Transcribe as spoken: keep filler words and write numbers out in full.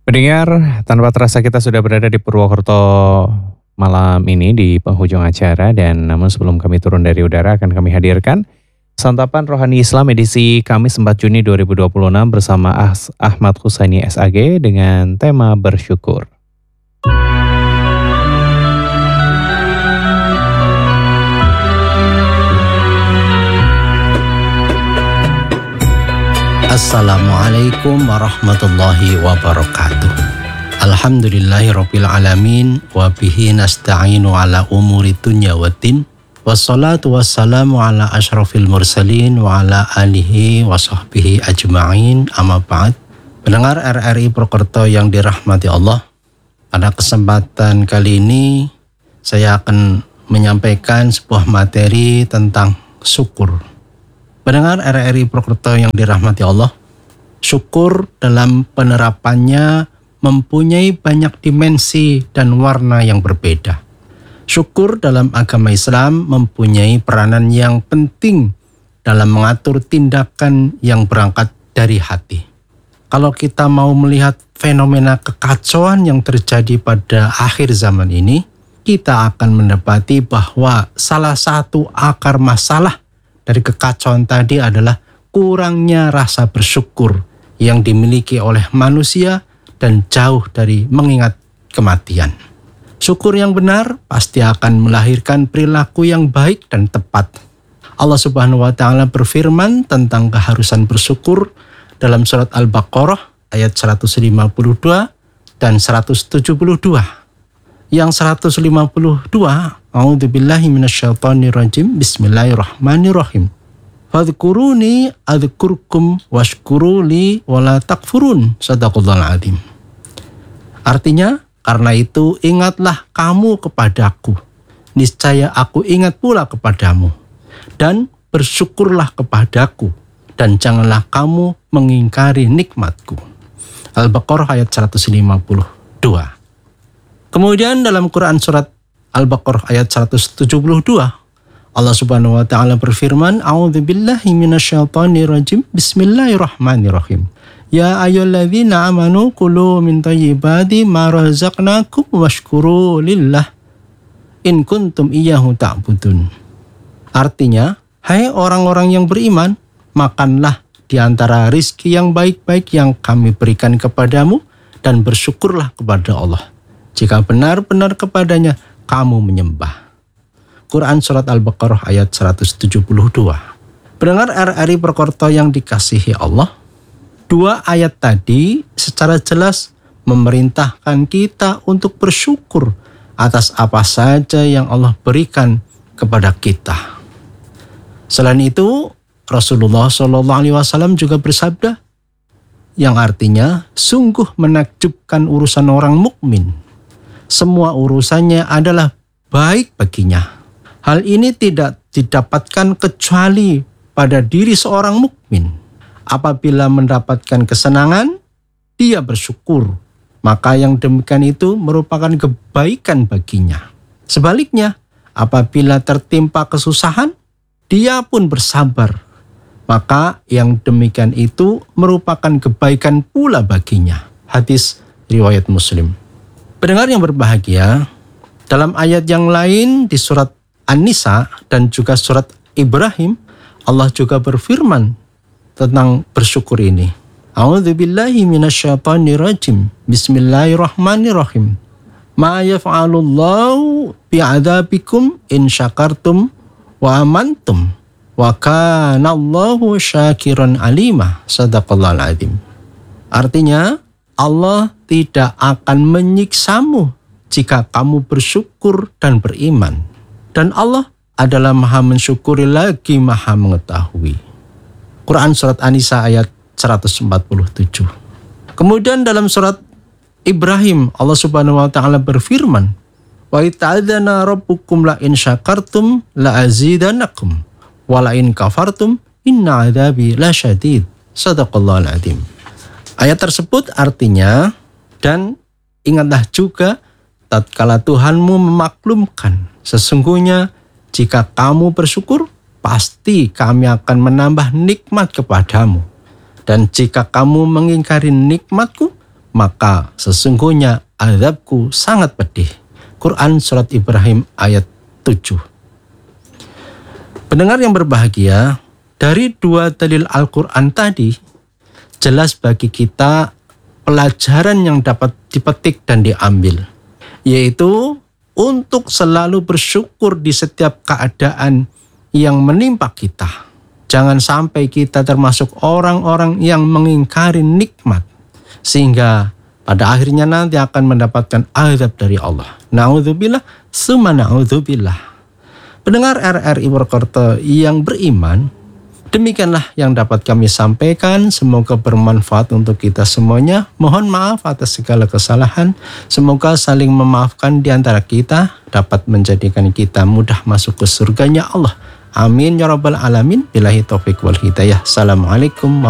Pendengar, tanpa terasa kita sudah berada di Purwokerto malam ini di penghujung acara, dan namun sebelum kami turun dari udara akan kami hadirkan Santapan Rohani Islam edisi Kamis empat Juni dua ribu dua puluh enam bersama As- Ahmad Husaini S A G dengan tema bersyukur. Assalamualaikum warahmatullahi wabarakatuh. Alhamdulillahirabbil alamin wa bihi nasta'inu ala umuri dunya waddin. Wassalatu wassalamu ala asyrafil mursalin wa ala alihi wa sahbihi ajma'in. Amma ba'd. Pendengar R R I Purwokerto yang dirahmati Allah, pada kesempatan kali ini saya akan menyampaikan sebuah materi tentang syukur. Pendengar R R I Purwokerto yang dirahmati Allah, syukur dalam penerapannya mempunyai banyak dimensi dan warna yang berbeda. Syukur dalam agama Islam mempunyai peranan yang penting dalam mengatur tindakan yang berangkat dari hati. Kalau kita mau melihat fenomena kekacauan yang terjadi pada akhir zaman ini, kita akan mendapati bahwa salah satu akar masalah dari kekacauan tadi adalah kurangnya rasa bersyukur yang dimiliki oleh manusia dan jauh dari mengingat kematian. Syukur yang benar pasti akan melahirkan perilaku yang baik dan tepat. Allah Subhanahu wa taala berfirman tentang keharusan bersyukur dalam surat Al-Baqarah ayat seratus lima puluh dua dan seratus tujuh puluh dua. Yang seratus lima puluh dua, A'udzubillahi minasyaitonirrajim, Bismillahirrahmanirrahim. Fadhkuruni adzkurkum washkuruli wala takfurun. Shadaqallahul adzim. Artinya, karena itu ingatlah kamu kepadaku, niscaya aku ingat pula kepadamu, dan bersyukurlah kepadaku, dan janganlah kamu mengingkari nikmatku. Al-Baqarah ayat seratus lima puluh dua. Kemudian dalam Quran surat Al-Baqarah ayat seratus tujuh puluh dua, Allah Subhanahu wa taala berfirman, A'udzubillahi minasyaitonirrajim, Bismillahirrahmanirrahim. Ya ayyuhalladzina amanu kulu min thayyibati ma razaqnakum washkuru lillah in kuntum iyyahu ta'budun. Artinya, hai orang-orang yang beriman, makanlah di antara rizki yang baik-baik yang kami berikan kepadamu dan bersyukurlah kepada Allah jika benar-benar kepadanya kamu menyembah. Quran Surat Al-Baqarah ayat seratus tujuh puluh dua. Pendengar R R I Purwokerto yang dikasihi Allah, dua ayat tadi secara jelas memerintahkan kita untuk bersyukur atas apa saja yang Allah berikan kepada kita. Selain itu, Rasulullah shallallahu alaihi wasallam juga bersabda, yang artinya sungguh menakjubkan urusan orang mukmin. Semua urusannya adalah baik baginya. Hal ini tidak didapatkan kecuali pada diri seorang mukmin. Apabila mendapatkan kesenangan, dia bersyukur. Maka yang demikian itu merupakan kebaikan baginya. Sebaliknya, apabila tertimpa kesusahan, dia pun bersabar. Maka yang demikian itu merupakan kebaikan pula baginya. Hadis riwayat Muslim. Pendengar yang berbahagia, dalam ayat yang lain di surat An-Nisa dan juga surat Ibrahim, Allah juga berfirman tentang bersyukur ini. A'udzubillahi minasyaitonirrajim. Bismillahirrahmanirrahim. Ma yaf'alullahu bi'adzabikum in syakartum wa amantum wa kanallahu syakiran alima. Shadaqallahul adzim. Artinya, Allah tidak akan menyiksamu jika kamu bersyukur dan beriman. Dan Allah adalah maha mensyukuri lagi maha mengetahui. Quran Surat An-Nisa ayat seratus empat puluh tujuh. Kemudian dalam surat Ibrahim, Allah Subhanahu wa taala berfirman, Wa ita'adzana rabbukum la in syakartum la azidanakum wa la in kafartum inna adzabi lasyadid. Shadaqallahul adzim. Ayat tersebut artinya, dan ingatlah juga tatkala Tuhanmu memaklumkan, sesungguhnya jika kamu bersyukur, pasti kami akan menambah nikmat kepadamu. Dan jika kamu mengingkari nikmatku, maka sesungguhnya azabku sangat pedih. Quran Surat Ibrahim ayat tujuh. Pendengar yang berbahagia, dari dua dalil Al-Quran tadi, jelas bagi kita pelajaran yang dapat dipetik dan diambil, yaitu untuk selalu bersyukur di setiap keadaan yang menimpa kita. Jangan sampai kita termasuk orang-orang yang mengingkari nikmat, sehingga pada akhirnya nanti akan mendapatkan azab dari Allah. Na'udzubillah, summa na'udzubillah. Pendengar R R I Purwokerto yang beriman, demikianlah yang dapat kami sampaikan. Semoga bermanfaat untuk kita semuanya. Mohon maaf atas segala kesalahan. Semoga saling memaafkan di antara kita dapat menjadikan kita mudah masuk ke surganya Allah. Amin ya rabbal alamin. Billahi taufiq wal hidayah. Assalamualaikum